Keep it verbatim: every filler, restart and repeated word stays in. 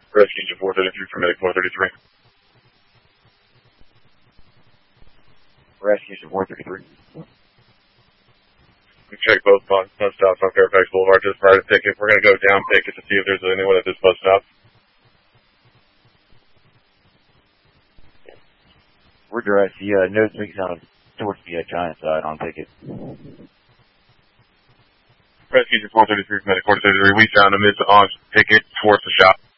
Rescue to four thirty-three for medic four thirty-three. Rescue to four thirty-three. We check both bus stops on Fairfax Boulevard just prior to Pickett. We're going to go down Pickett to see if there's anyone at this bus stop. Roger, I see uh, no speaks out towards the uh, Giant side on Pickett. Rescue to four thirty-three for medic four thirty-three. We found him. It's on Pickett towards the shop.